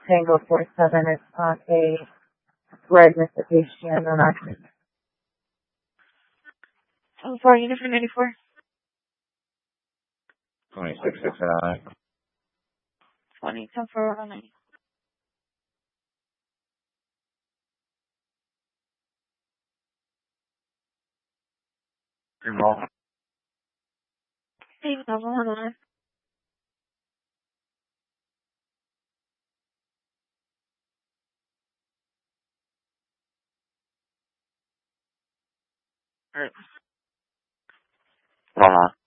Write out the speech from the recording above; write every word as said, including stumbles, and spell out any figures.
Tango four seven is on a red Mitsubishi and then I Oh, four, unit for ninety-four. twenty-six six nine. twenty, ten for one ninety. Involved. Hey, double one nine. Alright. Uh-huh.